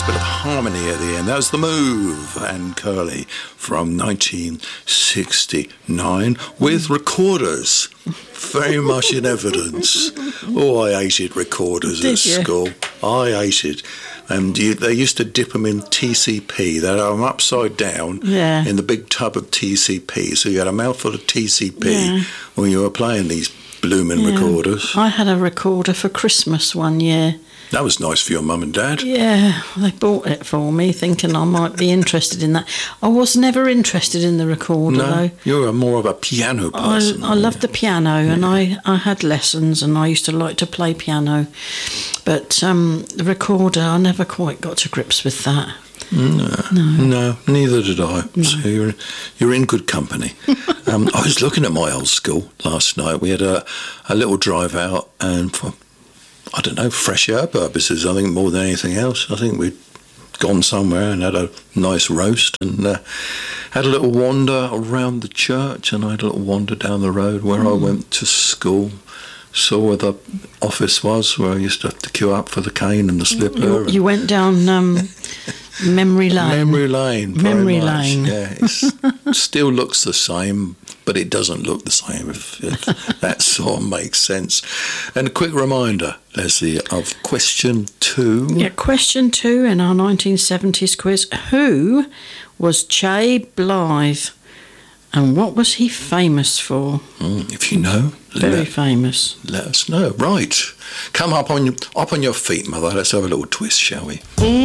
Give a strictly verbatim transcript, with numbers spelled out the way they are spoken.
bit of harmony at the end. That was The Move and Curly from nineteen sixty-nine with recorders very much in evidence. Oh, I hated recorders Did at you? school. I hated. And you, they used to dip them in T C P. They'd have them upside down Yeah. in the big tub of T C P. So you had a mouthful of T C P Yeah. when you were playing these blooming Yeah. recorders. I had a recorder for Christmas one year. That was nice for your mum and dad. Yeah, they bought it for me, thinking I might be interested in that. I was never interested in the recorder, No, though. you're a more of a piano I, person. I loved the piano, and I, I had lessons, and I used to like to play piano. But um, the recorder, I never quite got to grips with that. No, no, no, neither did I. No. So you're you're in good company. um, I was looking at my old school last night. We had a, a little drive out, and for, I don't know, fresh air purposes, I think more than anything else, I think we'd gone somewhere and had a nice roast and uh, had a little wander around the church, and I had a little wander down the road where mm. I went to school. Saw where the office was, where I used to have to queue up for the cane and the slipper. You, you went down um, memory lane. Memory lane. very Memory much. lane. Yeah, it still looks the same, but it doesn't look the same, if, if that sort of makes sense. And a quick reminder, Leslie, of question two. Yeah, question two in our nineteen seventies quiz. Who was Che Blythe? And what was he famous for? Mm, if you know, Very let, famous. let us know. Right. Come up on, your, up on your feet, Mother. Let's have a little twist, shall we?